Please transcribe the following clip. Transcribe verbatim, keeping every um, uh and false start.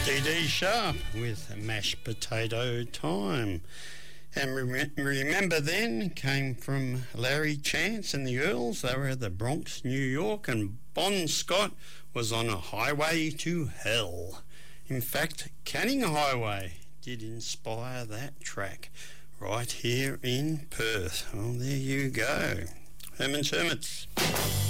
D D Sharp with Mashed Potato Time. And re- remember then came from Larry Chance and the Earls. They were at the Bronx, New York, and Bon Scott was on a highway to hell. In fact, Canning Highway did inspire that track right here in Perth. Well, there you go. Herman's Hermits.